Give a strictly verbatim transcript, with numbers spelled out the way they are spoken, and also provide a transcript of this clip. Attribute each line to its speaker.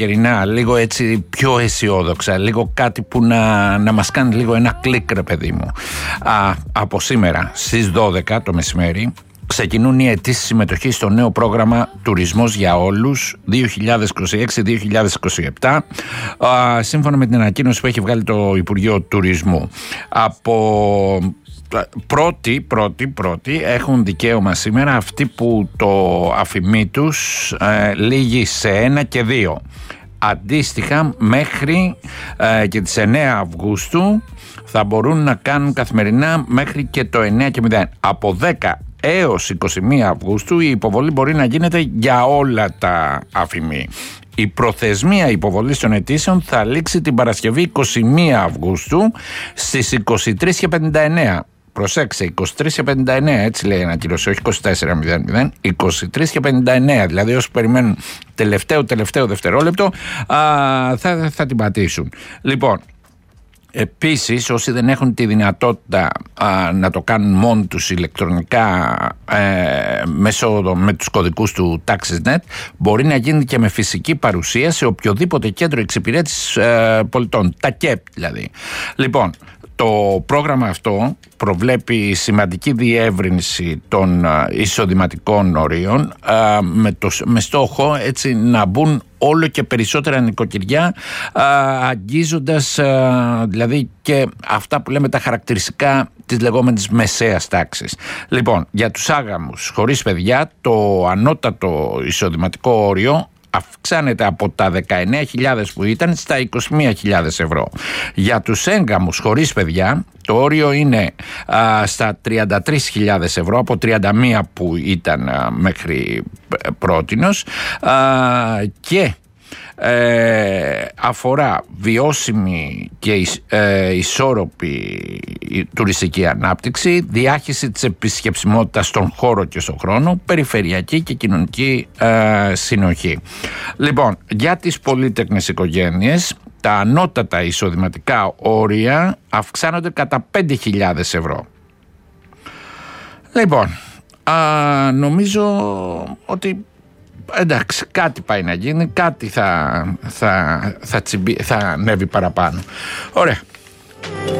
Speaker 1: καλοκαιρινά, λίγο έτσι πιο αισιόδοξα, λίγο κάτι που να, να μας κάνει λίγο ένα κλικ, ρε παιδί μου. Α, από σήμερα στις δώδεκα το μεσημέρι ξεκινούν οι αιτήσεις συμμετοχής στο νέο πρόγραμμα Τουρισμός για Όλους δύο χιλιάδες είκοσι έξι δύο χιλιάδες είκοσι επτά, α, σύμφωνα με την ανακοίνωση που έχει βγάλει το Υπουργείο Τουρισμού. Από πρώτη, πρώτη, πρώτη έχουν δικαίωμα σήμερα αυτοί που το αφημί τους ε, λήγει σε ένα και δύο. Αντίστοιχα μέχρι ε, και τις εννέα Αυγούστου θα μπορούν να κάνουν καθημερινά μέχρι και το εννέα και μηδέν. Από δέκα έως είκοσι μία Αυγούστου η υποβολή μπορεί να γίνεται για όλα τα αφημί. Η προθεσμία υποβολής των αιτήσεων θα λήξει την Παρασκευή είκοσι μία Αυγούστου στις είκοσι τρεις και πενήντα εννέα. Προσέξτε, είκοσι τρεις και πενήντα εννέα, έτσι λέει η ανακοίνωση, όχι είκοσι τέσσερα μηδέν μηδέν, είκοσι τρεις και πενήντα εννέα, δηλαδή όσοι περιμένουν τελευταίο τελευταίο δευτερόλεπτο α, θα, θα την πατήσουν. Λοιπόν, επίσης όσοι δεν έχουν τη δυνατότητα α, να το κάνουν μόνοι τους ηλεκτρονικά ε, μέσω με τους κωδικούς του TaxisNet, μπορεί να γίνει και με φυσική παρουσία σε οποιοδήποτε κέντρο εξυπηρέτησης ε, πολιτών, τα ΚΕΠ δηλαδή. Λοιπόν, το πρόγραμμα αυτό προβλέπει σημαντική διεύρυνση των εισοδηματικών ορίων με, το, με στόχο έτσι να μπουν όλο και περισσότερα νοικοκυριά, αγγίζοντας δηλαδή και αυτά που λέμε τα χαρακτηριστικά της λεγόμενης μεσαίας τάξης. Λοιπόν, για τους άγαμους χωρίς παιδιά το ανώτατο εισοδηματικό όριο αυξάνεται από τα δεκαεννέα χιλιάδες που ήταν στα είκοσι μία χιλιάδες ευρώ. Για τους έγκαμους χωρίς παιδιά το όριο είναι α, στα τριάντα τρεις χιλιάδες ευρώ από τριάντα μία που ήταν α, μέχρι πρότινος α, και Ε, αφορά βιώσιμη και ε, ισόρροπη τουριστική ανάπτυξη, διάχυση της επισκεψιμότητας στον χώρο και στον χρόνο, περιφερειακή και κοινωνική ε, συνοχή. Λοιπόν, για τις πολύτεκνες οικογένειες τα ανώτατα εισοδηματικά όρια αυξάνονται κατά πέντε χιλιάδες ευρώ. Λοιπόν, α, νομίζω ότι εντάξει, κάτι πάει να γίνει, κάτι θα, θα, θα, τσιμπι, θα ανέβει παραπάνω. Ωραία.